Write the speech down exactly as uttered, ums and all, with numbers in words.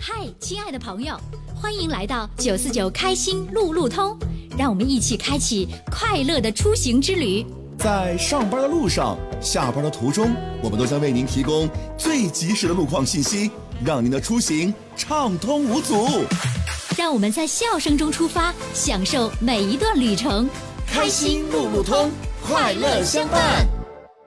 嗨，亲爱的朋友，欢迎来到九四九开心路路通，让我们一起开启快乐的出行之旅。 在上班的路上，下班的途中，我们都将为您提供最及时的路况信息，让您的出行畅通无阻。 让我们在笑声中出发，享受每一段旅程。 开心路路通，快乐相伴。